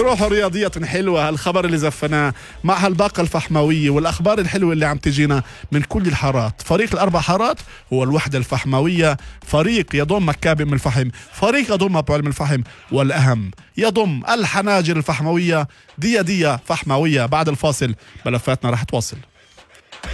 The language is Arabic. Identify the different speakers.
Speaker 1: بروح رياضية حلوة، هالخبر اللي زفناه مع هالباقة الفحموية والأخبار الحلوة اللي عم تجينا من كل الحارات. فريق الأربع حارات هو الوحدة الفحموية، فريق يضم مكابئ من الفحم، فريق يضم أبعال من الفحم، والأهم يضم الحناجر الفحموية. دية فحموية. بعد الفاصل ملفاتنا رح توصل.